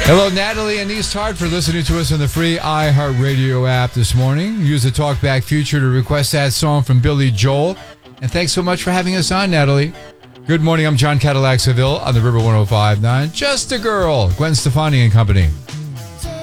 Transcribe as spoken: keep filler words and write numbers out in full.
Hello, Natalie in East Hartford, listening to us on the free iHeartRadio app this morning. Use the Talkback feature to request that song from Billy Joel. And thanks so much for having us on, Natalie. Good morning, I'm John Cadillac Seville on the River one oh five point nine. Just a Girl, Gwen Stefani and Company.